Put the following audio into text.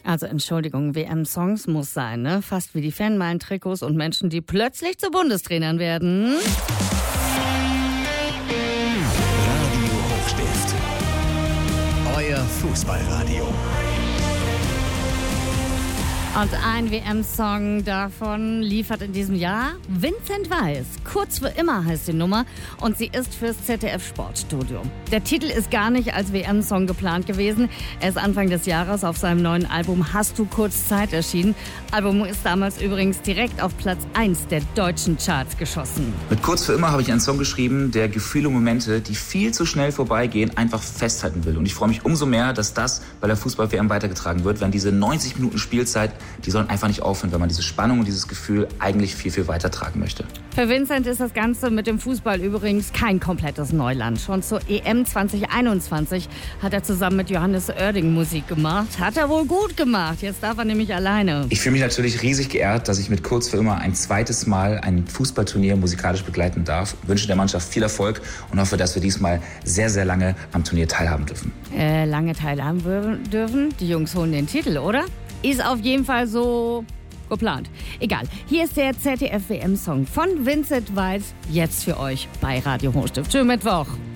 Also Entschuldigung, WM-Songs muss sein, ne? Fast wie die Fanmeilen-Trikots und Menschen, die plötzlich zu Bundestrainern werden. Radio Hochstift. Euer Fußballradio. Und ein WM-Song davon liefert in diesem Jahr Vincent Weiss. Kurz für immer heißt die Nummer und sie ist fürs ZDF-Sportstudio. Der Titel ist gar nicht als WM-Song geplant gewesen. Er ist Anfang des Jahres auf seinem neuen Album Hast du kurz Zeit erschienen. Album ist damals übrigens direkt auf Platz 1 der deutschen Charts geschossen. Mit Kurz für immer habe ich einen Song geschrieben, der Gefühle und Momente, die viel zu schnell vorbeigehen, einfach festhalten will. Und ich freue mich umso mehr, dass das bei der Fußball-WM weitergetragen wird, wenn diese 90 Minuten Spielzeit, die sollen einfach nicht aufhören, wenn man diese Spannung und dieses Gefühl eigentlich viel, viel weitertragen möchte. Für Vincent ist das Ganze mit dem Fußball übrigens kein komplettes Neuland. Schon zur EM 2021 hat er zusammen mit Johannes Oerding Musik gemacht. Hat er wohl gut gemacht. Jetzt darf er nämlich alleine. Ich fühle mich natürlich riesig geehrt, dass ich mit Kurz für immer ein zweites Mal ein Fußballturnier musikalisch begleiten darf. Ich wünsche der Mannschaft viel Erfolg und hoffe, dass wir diesmal sehr, sehr lange am Turnier teilhaben dürfen. Lange teilhaben dürfen? Die Jungs holen den Titel, oder? Ist auf jeden Fall so geplant. Egal. Hier ist der ZDF-WM-Song von Vincent Weiss jetzt für euch bei Radio Hochstift. Schönen Mittwoch.